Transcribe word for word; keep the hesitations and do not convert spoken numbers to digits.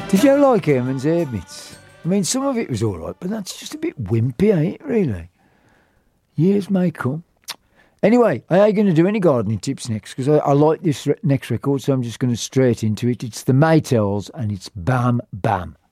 Did you like Herman's Herb Mitts? I mean, some of it was all right, but that's just a bit wimpy, ain't it, really? Years may come. Anyway, I ain't going to do any gardening tips next because I, I like this re- next record, so I'm just going to straight into it. It's the Maytals and it's Bam Bam.